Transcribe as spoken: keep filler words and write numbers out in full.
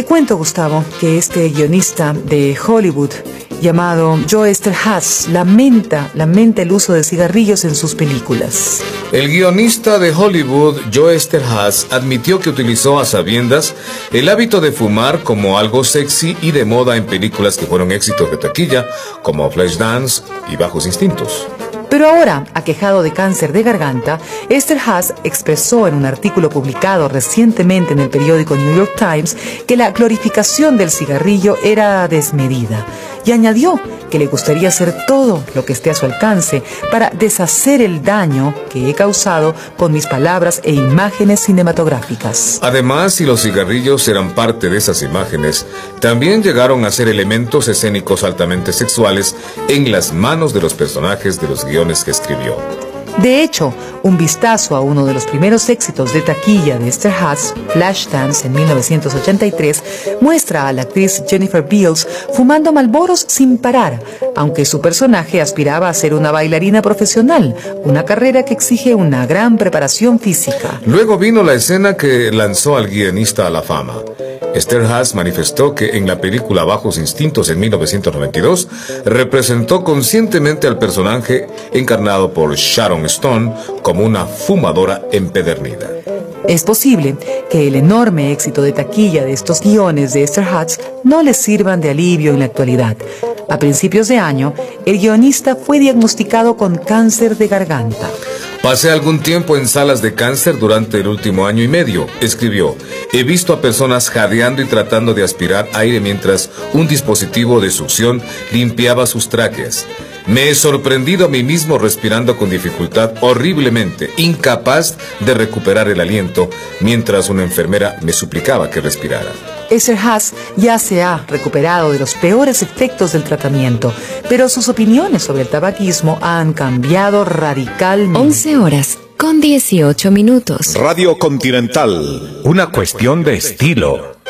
Te cuento, Gustavo, que este guionista de Hollywood llamado Joe Eszterhas lamenta, lamenta el uso de cigarrillos en sus películas. El guionista de Hollywood, Joe Eszterhas, admitió que utilizó a sabiendas el hábito de fumar como algo sexy y de moda en películas que fueron éxitos de taquilla, como Flashdance y Bajos Instintos. Pero ahora, aquejado de cáncer de garganta, Eszterhas expresó en un artículo publicado recientemente en el periódico New York Times que la glorificación del cigarrillo era desmedida y añadió que le gustaría hacer todo lo que esté a su alcance para deshacer el daño que he causado con mis palabras e imágenes cinematográficas. Además, si los cigarrillos eran parte de esas imágenes, también llegaron a ser elementos escénicos altamente sexuales en las manos de los personajes de los guiones que escribió. De hecho, un vistazo a uno de los primeros éxitos de taquilla de Eszterhas, Flashdance en mil novecientos ochenta y tres, muestra a la actriz Jennifer Beals fumando Marlboros sin parar, aunque su personaje aspiraba a ser una bailarina profesional, una carrera que exige una gran preparación física. Luego vino la escena que lanzó al guionista a la fama. Eszterhas manifestó que en la película Bajos Instintos en mil novecientos noventa y dos representó conscientemente al personaje encarnado por Sharon Stone como una fumadora empedernida. Es posible que el enorme éxito de taquilla de estos guiones de Eszterhas no les sirvan de alivio en la actualidad. A principios de año, el guionista fue diagnosticado con cáncer de garganta. Pasé algún tiempo en salas de cáncer durante el último año y medio, escribió. He visto a personas jadeando y tratando de aspirar aire mientras un dispositivo de succión limpiaba sus tráqueas. Me he sorprendido a mí mismo respirando con dificultad horriblemente, incapaz de recuperar el aliento, mientras una enfermera me suplicaba que respirara. Eszterhas ya se ha recuperado de los peores efectos del tratamiento, pero sus opiniones sobre el tabaquismo han cambiado radicalmente. once horas con dieciocho minutos. Radio Continental, una cuestión de estilo.